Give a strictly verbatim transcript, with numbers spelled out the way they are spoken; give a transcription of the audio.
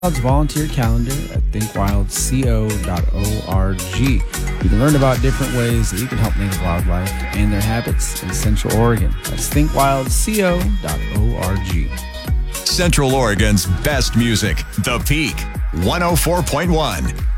Wild's volunteer calendar at think wild co dot org. You can learn about different ways that you can help native wildlife and their habits in Central Oregon. That's think wild co dot org. Central Oregon's best music, The Peak, one oh four point one.